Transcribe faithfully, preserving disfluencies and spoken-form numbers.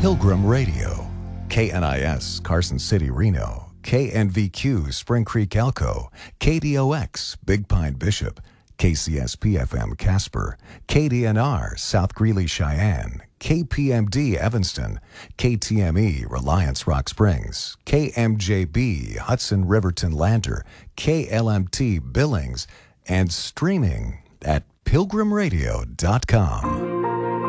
Pilgrim Radio, K N I S Carson City, Reno, K N V Q Spring Creek, Elko, K D O X Big Pine, Bishop, K C S P F M Casper, K D N R South Greeley, Cheyenne, K P M D Evanston, K T M E Reliance Rock Springs, K M J B Hudson Riverton Lander, K L M T Billings, and streaming at pilgrim radio dot com.